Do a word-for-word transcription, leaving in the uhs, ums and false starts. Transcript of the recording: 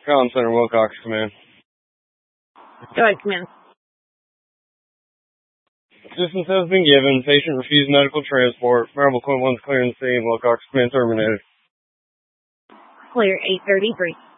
Comm Center, Wilcox, command. Go ahead, command. Assistance has been given. Patient refused medical transport. Variable point one's clear in the scene. Wilcox, command terminated. Clear eight thirty-three.